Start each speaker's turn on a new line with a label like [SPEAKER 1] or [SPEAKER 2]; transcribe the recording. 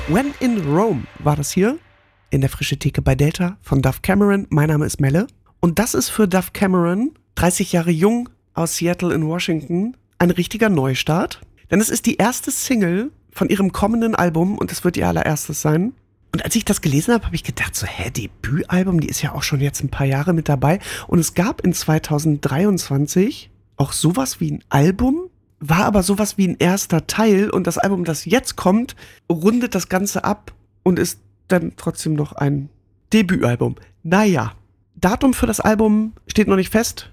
[SPEAKER 1] When in Rome war das hier in der Frische Theke bei Delta von Dove Cameron. Mein Name ist Melle und das ist für Dove Cameron, 30 Jahre jung aus Seattle in Washington, ein richtiger Neustart. Denn es ist die erste Single von ihrem kommenden Album und es wird ihr allererstes sein. Und als ich das gelesen habe, habe ich gedacht so, Debütalbum, die ist ja auch schon jetzt ein paar Jahre mit dabei. Und es gab in 2023 auch sowas wie ein Album, war aber sowas wie ein erster Teil. Und das Album, das jetzt kommt, rundet das Ganze ab und ist dann trotzdem noch ein Debütalbum. Naja, Datum für das Album steht noch nicht fest.